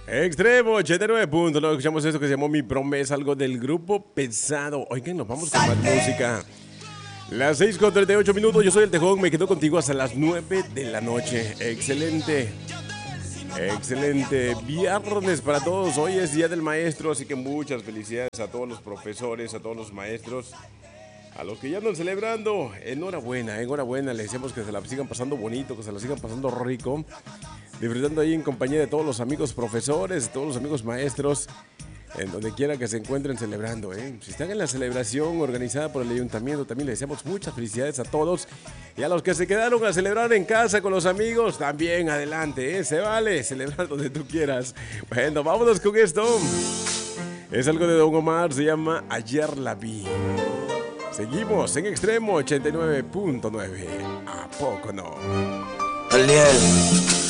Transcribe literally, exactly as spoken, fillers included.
Extremo ochenta y nueve punto nueve. Escuchamos esto que se llamó Mi Promesa, algo del grupo Pesado. Oigan, nos vamos con más música. Las seis con treinta y ocho minutos. Yo soy el Tejón. Me quedo contigo hasta las nueve de la noche. Excelente. Excelente viernes para todos. Hoy es Día del Maestro, así que muchas felicidades a todos los profesores, a todos los maestros, a los que ya andan celebrando. Enhorabuena, enhorabuena. Les deseamos que se la sigan pasando bonito, que se la sigan pasando rico, disfrutando ahí en compañía de todos los amigos profesores, de todos los amigos maestros, en donde quiera que se encuentren celebrando, ¿eh? Si están en la celebración organizada por el ayuntamiento, también les deseamos muchas felicidades a todos. Y a los que se quedaron a celebrar en casa con los amigos, también adelante, ¿eh? Se vale celebrar donde tú quieras. Bueno, vámonos con esto. Es algo de Don Omar, se llama Ayer la vi. Seguimos en Extremo ochenta y nueve punto nueve. ¿A poco no? Aliel.